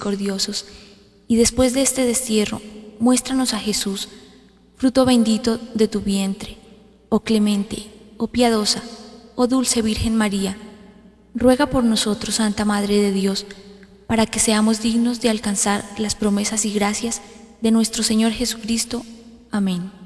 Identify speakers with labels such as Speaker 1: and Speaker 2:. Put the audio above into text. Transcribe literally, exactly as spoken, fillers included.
Speaker 1: misericordiosos, y después de este destierro, muéstranos a Jesús, fruto bendito de tu vientre. Oh clemente, oh piadosa, oh dulce Virgen María, ruega por nosotros, Santa Madre de Dios, para que seamos dignos de alcanzar las promesas y gracias de nuestro Señor Jesucristo. Amén.